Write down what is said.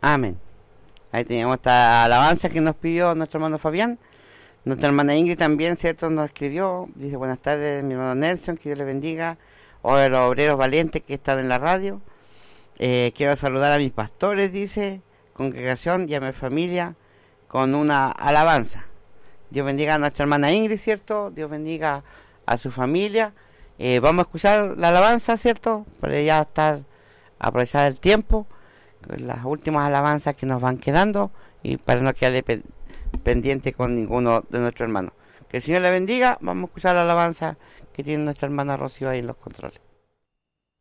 Amén. Ahí teníamos esta alabanza que nos pidió nuestro hermano Fabián. Nuestra hermana Ingrid también, ¿cierto? Nos escribió. Dice, buenas tardes, mi hermano Nelson, que Dios le bendiga. Hoy los obreros valientes que están en la radio. Quiero saludar a mis pastores, dice, congregación y a mi familia con una alabanza. Dios bendiga a nuestra hermana Ingrid, ¿cierto? Dios bendiga a su familia. Vamos a escuchar la alabanza, ¿cierto? Para ya aprovechar el tiempo, las últimas alabanzas que nos van quedando y para no quedar pendiente con ninguno de nuestros hermanos. Que el Señor le bendiga. Vamos a escuchar la alabanza que tiene nuestra hermana Rocío ahí en los controles.